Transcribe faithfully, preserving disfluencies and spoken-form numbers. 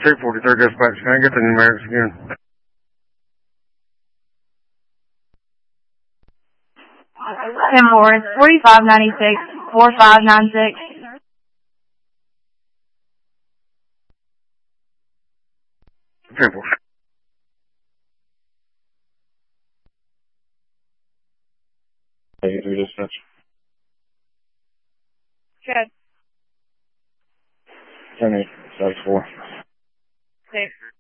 two forty-three dispatch. Can I get the numerics again? Tim Morris, forty-five ninety-six, four five nine six. Temple. eighty-three dispatch. Good. ten eight, five four. Safe.